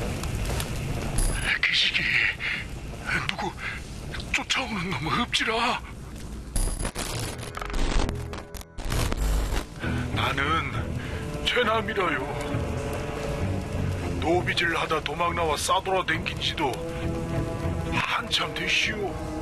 그 시기 누구 쫓아오는 놈 없지라. 나는 최남이라요. 노비질 하다 도망 나와 싸돌아 댕긴 지도 한참 됐시오.